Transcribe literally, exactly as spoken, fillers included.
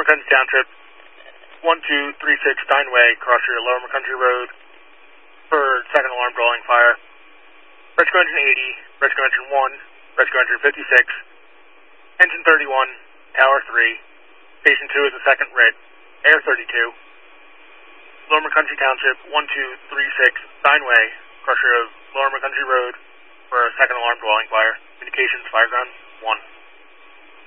McCundy Township, one two three six Steinway, crosser Lower McCountry Road for second alarm dwelling fire. Rescue engine eighty, rescue engine one, rescue engine fifty-six, engine thirty-one, tower three, station two is the second red, air thirty-two, Lower McCountry Township, one two three six Steinway, crosser of Lower McCountry Road for a second alarm dwelling fire. Communications, fire ground, one.